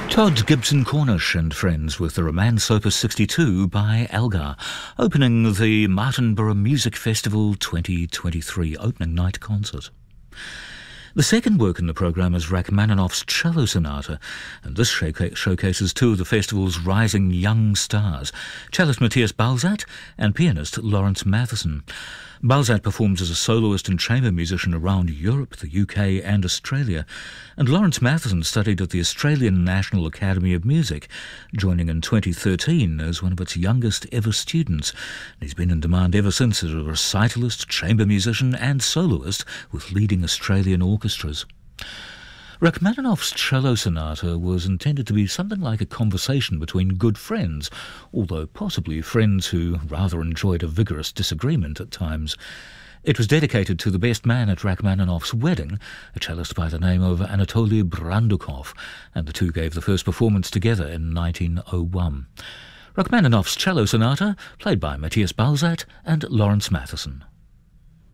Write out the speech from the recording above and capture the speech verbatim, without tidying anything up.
Todd Gibson Cornish and friends with the Romance Opus sixty-two by Elgar, opening the Martinborough Music Festival twenty twenty-three opening night concert. The second work in the programme is Rachmaninoff's Cello Sonata, and this showca- showcases two of the festival's rising young stars, cellist Matthias Balzat and pianist Lawrence Matheson. Balzat performs as a soloist and chamber musician around Europe, the U K and Australia, and Lawrence Matheson studied at the Australian National Academy of Music, joining in twenty thirteen as one of its youngest ever students. He's been in demand ever since as a recitalist, chamber musician and soloist with leading Australian orchestras. Rachmaninoff's Cello Sonata was intended to be something like a conversation between good friends, although possibly friends who rather enjoyed a vigorous disagreement at times. It was dedicated to the best man at Rachmaninoff's wedding, a cellist by the name of Anatoly Brandukov, and the two gave the first performance together in nineteen oh one. Rachmaninoff's Cello Sonata, played by Matthias Balzat and Lawrence Matheson.